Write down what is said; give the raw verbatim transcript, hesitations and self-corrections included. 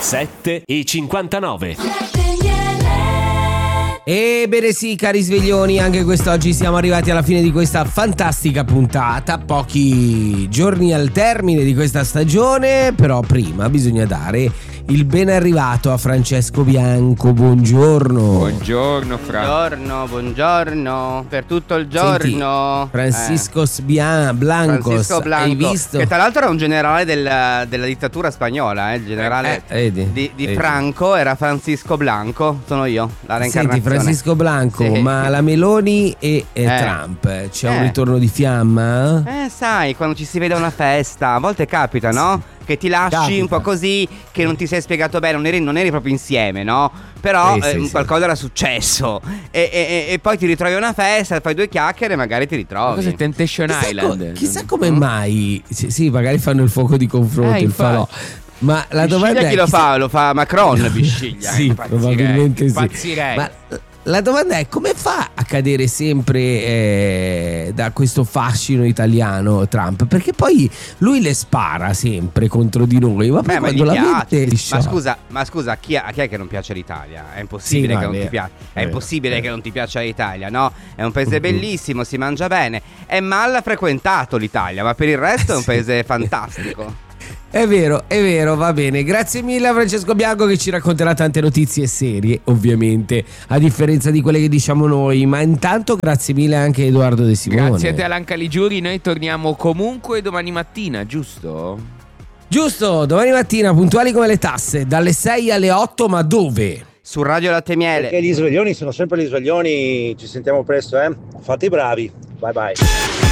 sette e cinquantanove. Ebbene sì, cari sveglioni, anche quest'oggi siamo arrivati alla fine di questa fantastica puntata. Pochi giorni al termine di questa stagione, però prima bisogna dare il ben arrivato a Francesco Bianco. Buongiorno. Buongiorno Fra. Buongiorno, buongiorno, per tutto il giorno. Senti, Francisco eh. Sbia- Blancos, Francisco Blanco, hai visto? che tra l'altro era un generale della, della dittatura spagnola, eh, il generale eh, vedi, di, di vedi. Franco era Francisco Blanco, sono io, la reincarnazione. Senti, Francisco Blanco, sì. Ma la Meloni e, e eh. Trump, c'è eh. un ritorno di fiamma? Eh, sai, quando ci si vede a una festa, a volte capita, no? Sì. Che ti lasci capita. Un po' così, che non ti sei spiegato bene, non eri, non eri proprio insieme, no? Però sì, sì, eh, sì. qualcosa era successo e, e, e poi ti ritrovi a una festa, fai due chiacchiere e magari ti ritrovi. Cos'è Temptation chissà Island? Co- chissà come mai, sì, sì, magari fanno il fuoco di confronto, eh, il falò. Ma la domanda è chi lo chissà... fa? Lo fa Macron, Bisciglia. Sì, Impazzirei, probabilmente sì. Impazzirei. Ma la domanda è: come fa a cadere sempre eh, da questo fascino italiano Trump? Perché poi lui le spara sempre contro di noi, ma poi Beh, quando ma la mette ma liscia. scusa, ma scusa, a chi, a chi è che non piace l'Italia? È impossibile Sì, no, che è non vero, ti piace. È, è impossibile vero. che non ti piaccia l'Italia, no? È un paese bellissimo, si mangia bene. È mal frequentato l'Italia, ma per il resto è un paese fantastico. È vero, è vero, va bene. Grazie mille a Francesco Bianco che ci racconterà tante notizie serie, ovviamente, a differenza di quelle che diciamo noi. Ma intanto grazie mille anche a Edoardo De Simone. Grazie a te Alan Caligiuri, noi torniamo comunque domani mattina, giusto? Giusto, domani mattina puntuali come le tasse, dalle sei alle otto, ma dove? Su Radio Latte e Miele. Perché gli sveglioni sono sempre gli sveglioni, ci sentiamo presto, eh? Fate i bravi, bye bye.